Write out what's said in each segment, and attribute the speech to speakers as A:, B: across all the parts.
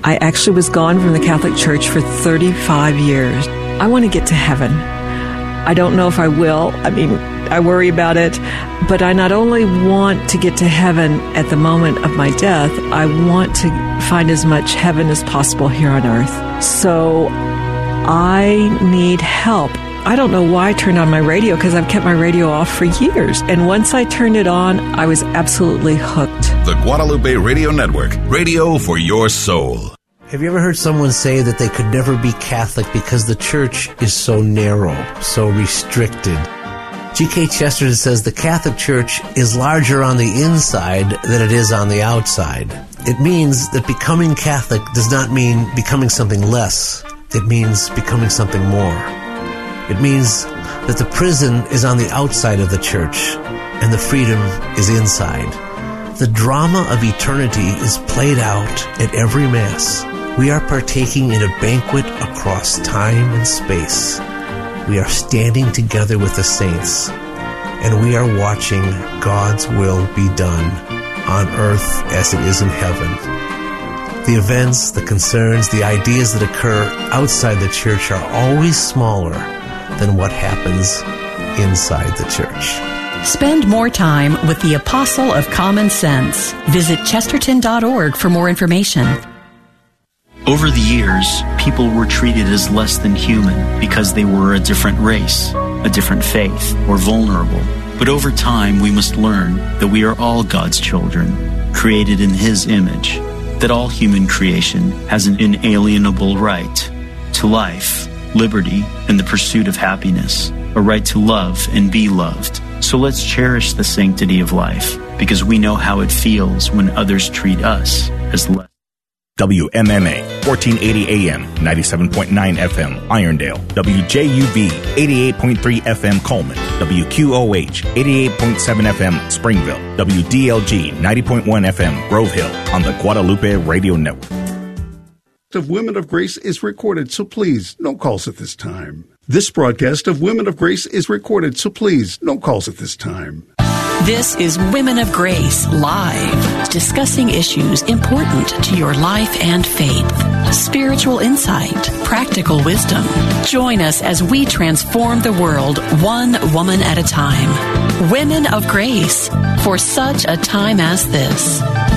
A: I actually was gone from the Catholic Church for 35 years. I want to get to heaven. I don't know if I will. I worry about it. But I not only want to get to heaven at the moment of my death, I want to find as much heaven as possible here on earth. So I need help. I don't know why I turned on my radio, because I've kept my radio off for years. And once I turned it on, I was absolutely hooked.
B: The Guadalupe Radio Network, radio for your soul.
C: Have you ever heard someone say that they could never be Catholic because the church is so narrow, so restricted? G.K. Chesterton says the Catholic Church is larger on the inside than it is on the outside. It means that becoming Catholic does not mean becoming something less. It means becoming something more. It means that the prison is on the outside of the church and the freedom is inside. The drama of eternity is played out at every Mass. We are partaking in a banquet across time and space. We are standing together with the saints, and we are watching God's will be done on earth as it is in heaven. The events, the concerns, the ideas that occur outside the church are always smaller than what happens inside the church.
D: Spend more time with the Apostle of Common Sense. Visit Chesterton.org for more information.
E: Over the years, people were treated as less than human because they were a different race, a different faith, or vulnerable. But over time, we must learn that we are all God's children, created in His image, that all human creation has an inalienable right to life, liberty, and the pursuit of happiness, a right to love and be loved. So let's cherish the sanctity of life, because we know how it feels when others treat us as less.
F: WMMA, 1480 AM, 97.9 FM, Irondale. WJUV, 88.3 FM, Coleman. WQOH, 88.7 FM, Springville. WDLG, 90.1 FM, Grove Hill, on the Guadalupe Radio Network.
G: Of Women of Grace is recorded, so please, no calls at this time. This broadcast of Women of Grace is recorded, so please, no calls at this time.
D: This is Women of Grace Live, discussing issues important to your life and faith. Spiritual insight, practical wisdom. Join us as we transform the world one woman at a time. Women of Grace, for such a time as this.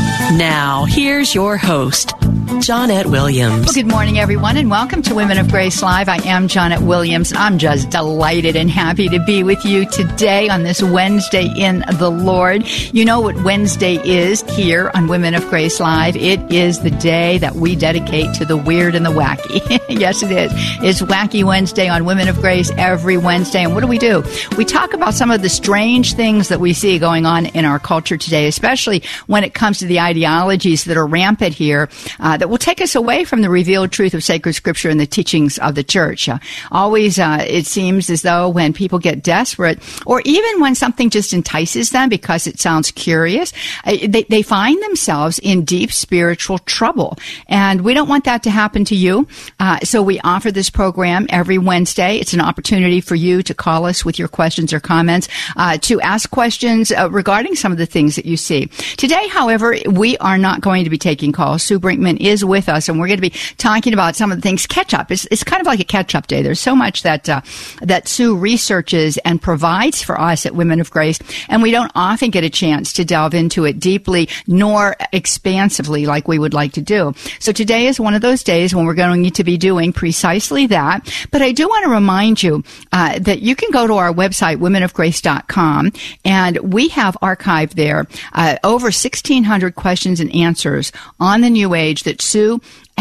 D: Now, here's your host, Johnette Williams.
H: Well, good morning, everyone, and welcome to Women of Grace Live. I am Johnette Williams. I'm just delighted and happy to be with you today on this Wednesday in the Lord. You know what Wednesday is here on Women of Grace Live. It is the day that we dedicate to the weird and the wacky. Yes, it is. It's Wacky Wednesday on Women of Grace every Wednesday. And what do? We talk about some of the strange things that we see going on in our culture today, especially when it comes to the ideologies that are rampant here, that will take us away from the revealed truth of sacred scripture and the teachings of the church. Always, it seems as though when people get desperate, or even when something just entices them because it sounds curious, they find themselves in deep spiritual trouble. And we don't want that to happen to you. So we offer this program every Wednesday. It's an opportunity for you to call us with your questions or comments, to ask questions regarding some of the things that you see. Today, however, we are not going to be taking calls. Sue Brinkman is with us, and we're going to be talking about some of the things. Catch-up. It's kind of like a catch-up day. There's so much that Sue researches and provides for us at Women of Grace, and we don't often get a chance to delve into it deeply nor expansively like we would like to do. So today is one of those days when we're going to be doing precisely that. But I do want to remind you that you can go to our website, womenofgrace.com, and we have archived there over 1,600 questions and answers on the New Age that Sue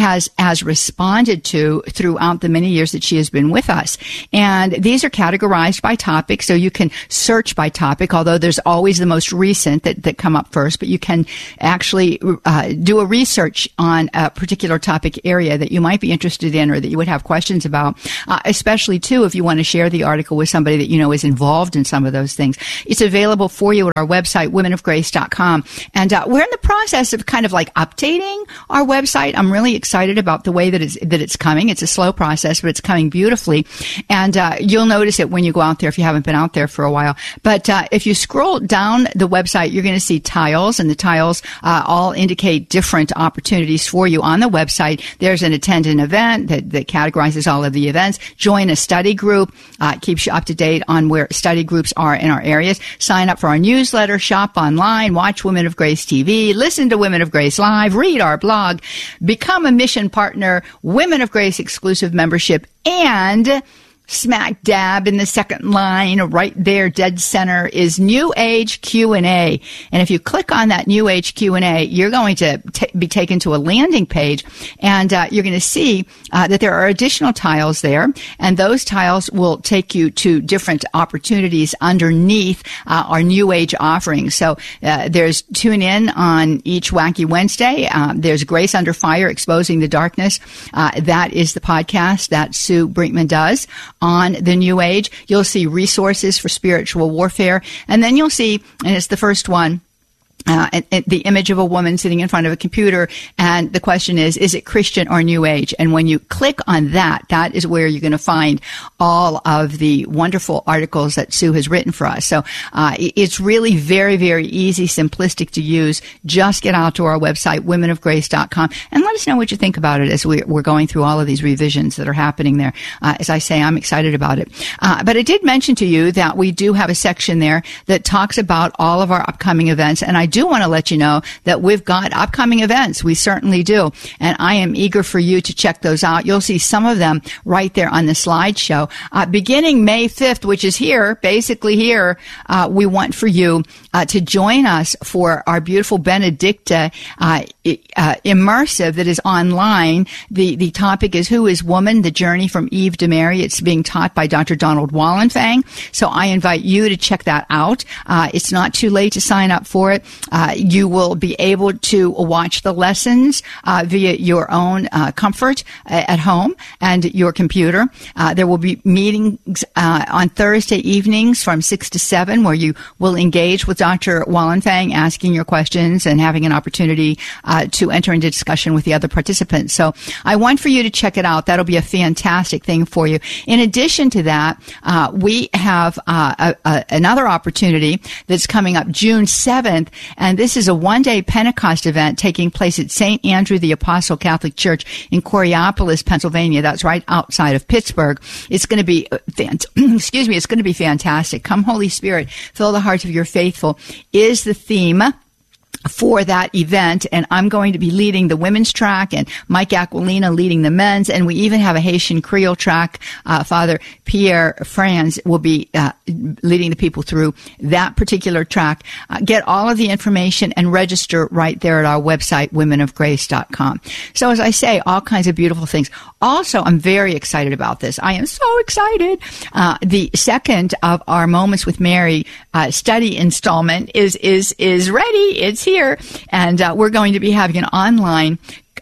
H: has responded to throughout the many years that she has been with us. And these are categorized by topic, so you can search by topic, although there's always the most recent that come up first, but you can actually do a research on a particular topic area that you might be interested in or that you would have questions about, especially, too, if you want to share the article with somebody that you know is involved in some of those things. It's available for you at our website, womenofgrace.com. And we're in the process of kind of like updating our website. I'm really excited about the way that it's coming. It's a slow process, but it's coming beautifully. And you'll notice it when you go out there if you haven't been out there for a while. But if you scroll down the website, you're going to see tiles, and the tiles all indicate different opportunities for you on the website. There's an attend an event that categorizes all of the events. Join a study group, keeps you up to date on where study groups are in our areas. Sign up for our newsletter, shop online, watch Women of Grace TV, listen to Women of Grace Live, read our blog, become a mission partner, Women of Grace exclusive membership, and smack dab in the second line, right there, dead center, is New Age Q&A. And if you click on that New Age Q&A, you're going to be taken to a landing page, and you're going to see that there are additional tiles there, and those tiles will take you to different opportunities underneath our New Age offerings. So there's Tune In on each Wacky Wednesday. There's Grace Under Fire, Exposing the Darkness. That is the podcast that Sue Brinkman does on the New Age. You'll see resources for spiritual warfare. And then you'll see, and it's the first one, the image of a woman sitting in front of a computer, and the question is it Christian or New Age? And when you click on that, that is where you're going to find all of the wonderful articles that Sue has written for us. So it's really very, very easy, simplistic to use. Just get out to our website, womenofgrace.com, and let us know what you think about it as we're going through all of these revisions that are happening there. As I say, I'm excited about it. But I did mention to you that we do have a section there that talks about all of our upcoming events, and I do want to let you know that we've got upcoming events. We certainly do. And I am eager for you to check those out. You'll see some of them right there on the slideshow. Beginning May 5th, which is here, basically here, we want for you to join us for our beautiful Benedicta immersive that is online. The topic is Who is Woman? The Journey from Eve to Mary. It's being taught by Dr. Donald Wallenfang. So I invite you to check that out. It's not too late to sign up for it. You will be able to watch the lessons via your own comfort at home and your computer. There will be meetings on Thursday evenings from 6 to 7 where you will engage with Dr. Wallenfang, asking your questions and having an opportunity to enter into discussion with the other participants. So I want for you to check it out. That'll be a fantastic thing for you. In addition to that, we have another opportunity that's coming up June 7th, and this is a one-day Pentecost event taking place at St. Andrew the Apostle Catholic Church in Coriopolis, Pennsylvania. That's right outside of Pittsburgh. It's going to be, it's going to be fantastic. Come, Holy Spirit, fill the hearts of your faithful is the theme for that event, and I'm going to be leading the women's track, and Mike Aquilina leading the men's, and we even have a Haitian Creole track. Father Pierre Franz will be leading the people through that particular track. Get all of the information and register right there at our website, womenofgrace.com. So as I say, all kinds of beautiful things. Also, I'm very excited about this. I am so excited. The second of our Moments with Mary study installment is ready. It's here. And we're going to be having an online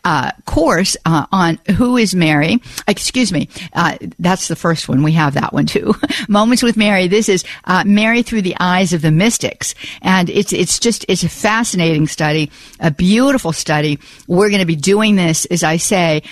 H: course on Who is Mary. Excuse me. That's the first one. We have that one too. Moments with Mary. This is Mary through the eyes of the mystics. And it's a fascinating study, a beautiful study. We're going to be doing this, as I say,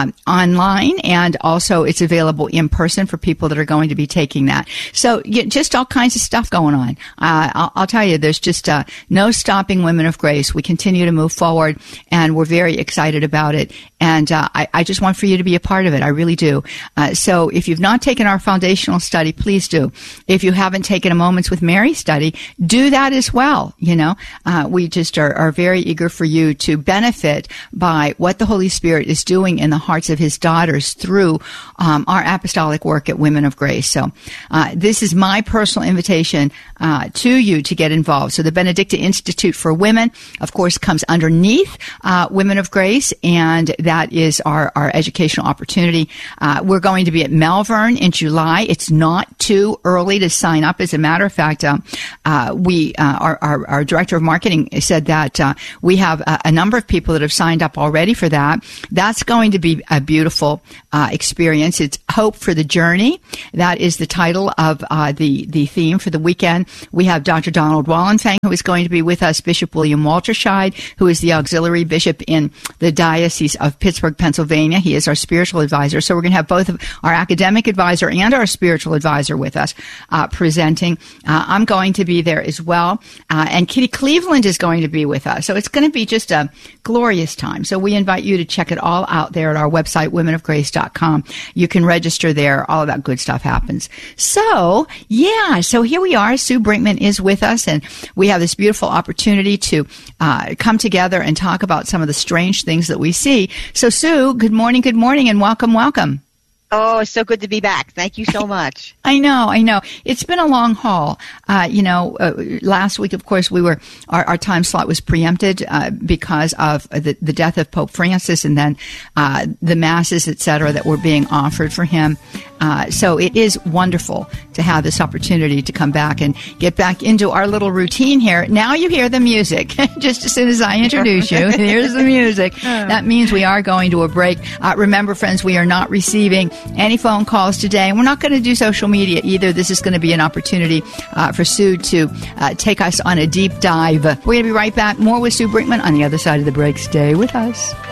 H: online, and also it's available in person for people that are going to be taking that. So just all kinds of stuff going on. I'll tell you, there's just no stopping Women of Grace. We continue to move forward, and we're very excited about it. And I just want for you to be a part of it. I really do. So if you've not taken our foundational study, please do. If you haven't taken a Moments with Mary study, do that as well. You know, we just are very eager for you to benefit by what the Holy Spirit is doing in the hearts of his daughters through our apostolic work at Women of Grace. So this is my personal invitation to you to get involved. So the Benedicta Institute for Women, of course, comes underneath Women of Grace, and that is our educational opportunity. We're going to be at Malvern in July. It's not too early to sign up. As a matter of fact, our director of marketing said that we have a number of people that have signed up already for that. That's going to be a beautiful experience. It's Hope for the Journey. That is the title of the theme for the weekend. We have Dr. Donald Wallenfang, who is going to be with us, Bishop William Walterscheid, who is the auxiliary bishop in the Diocese of Pittsburgh, Pennsylvania. He is our spiritual advisor. So we're going to have both of our academic advisor and our spiritual advisor with us presenting. I'm going to be there as well. And Kitty Cleveland is going to be with us. So it's going to be just a glorious time. So we invite you to check it all out there at our website, womenofgrace.com. You can register there. All of that good stuff happens. So, so here we are. Sue Brinkman is with us, and we have this beautiful opportunity to come together and talk about some of the strange things that we see. So, Sue, good morning, and welcome.
I: Oh, it's so good to be back. Thank you so much.
H: I know. It's been a long haul. Last week, of course, our time slot was preempted because of the death of Pope Francis, and then the masses, etc., that were being offered for him. So it is wonderful to have this opportunity to come back and get back into our little routine here. Now you hear the music. Just as soon as I introduce you, here's the music. That means we are going to a break. Remember, friends, we are not receiving any phone calls today, and we're not going to do social media either. This is going to be an opportunity for Sue to take us on a deep dive. We're going to be right back. More with Sue Brinkman on the other side of the break. Stay with us.